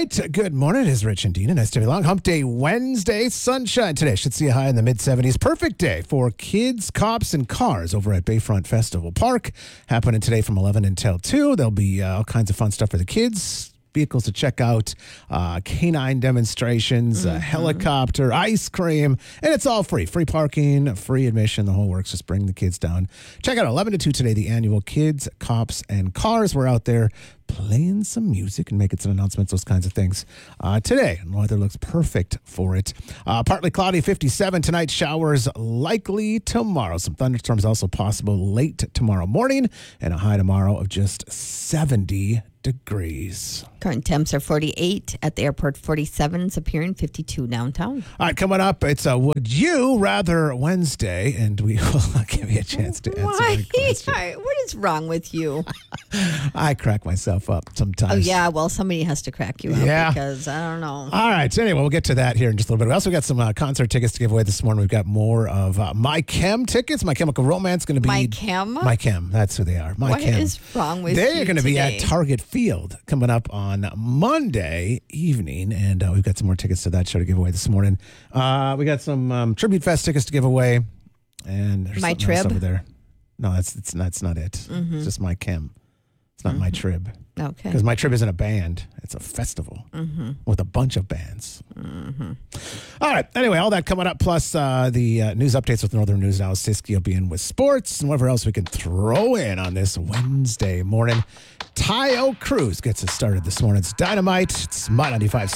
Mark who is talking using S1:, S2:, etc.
S1: right. Good morning. It is Rich and Dina. Nice to be along. Hump Day Wednesday. Sunshine today. Should see a high in the mid-70s. Perfect day for kids, cops, and cars over at Bayfront Festival Park. Happening today from 11 until 2. There'll be all kinds of fun stuff for the kids. Vehicles to check out, canine demonstrations, a helicopter, ice cream, and it's all free. Free parking, free admission, the whole works. Just bring the kids down. Check out 11 to 2 today, the annual Kids, Cops, and Cars. We're out there playing some music and making some announcements, those kinds of things. Today, the weather looks perfect for it. Partly cloudy, 57 tonight. Showers likely tomorrow. Some thunderstorms also possible late tomorrow morning, and a high tomorrow of just 70 degrees.
S2: Current temps are 48 at the airport, 47's appearing, 52 downtown.
S1: All right, coming up, it's a Would You Rather Wednesday, and we will give you a chance to answer the question.
S2: What is wrong with you?
S1: I crack myself up sometimes.
S2: Oh, yeah, well, somebody has to crack you up because I don't know.
S1: All right, so anyway, we'll get to that here in just a little bit. We also got some concert tickets to give away this morning. We've got more of My Chem tickets. My Chemical Romance going to be...
S2: My Chem?
S1: My Chem, that's who they are.
S2: What is wrong with you
S1: They're going to be
S2: today?
S1: at Target Field coming up on Monday evening, and we've got some more tickets to that show to give away this morning. We got some Tribute Fest tickets to give away, and there's
S2: My
S1: something else
S2: Trib?
S1: over there. No, that's not it. It's just My Chem. It's not My Trib.
S2: Okay.
S1: Because My Trib isn't a band. It's a festival with a bunch of bands. All right. Anyway, all that coming up, plus the news updates with Northern News Now. Siski will be in with sports and whatever else we can throw in on this Wednesday morning. Tayo Cruz gets us started this morning. It's Dynamite. It's My 95.